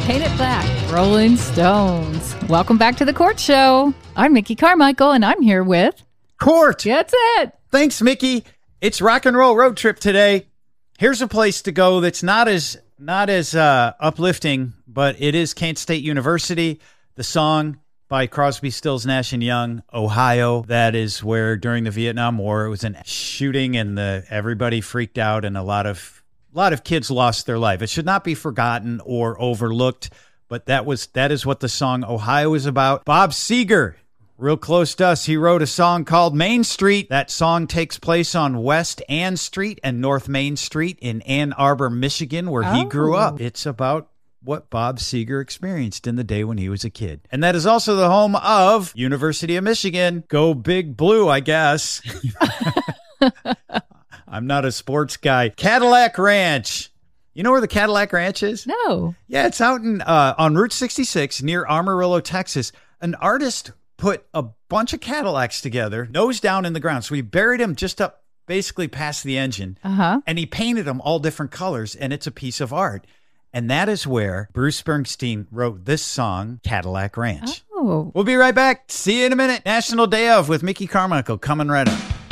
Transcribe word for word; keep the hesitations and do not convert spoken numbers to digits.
Paint It Black, Rolling Stones. Welcome back to the Court Show. I'm Mickey Carmichael, and I'm here with... Court. That's it. Thanks, Mickey. It's rock and roll road trip today. Here's a place to go that's not as not as uh, uplifting, but it is Kent State University. The song by Crosby, Stills, Nash and Young, Ohio. That is where during the Vietnam War it was a shooting, and the everybody freaked out, and a lot of a lot of kids lost their life. It should not be forgotten or overlooked, but that was that is what the song Ohio is about. Bob Seger, real close to us, he wrote a song called Main Street. That song takes place on West Ann Street and North Main Street in Ann Arbor, Michigan, where he Oh. grew up. It's about what Bob Seger experienced in the day when he was a kid. And that is also the home of University of Michigan. Go Big Blue, I guess. I'm not a sports guy. Cadillac Ranch. You know where the Cadillac Ranch is? No. Yeah, it's out in uh, on Route sixty-six near Amarillo, Texas. An artist put a bunch of Cadillacs together, nose down in the ground. So he buried them just up basically past the engine. Uh-huh. And he painted them all different colors, and it's a piece of art. And that is where Bruce Springsteen wrote this song, Cadillac Ranch. Oh. We'll be right back. See you in a minute. National Day Of with Mickey Carmichael coming right up.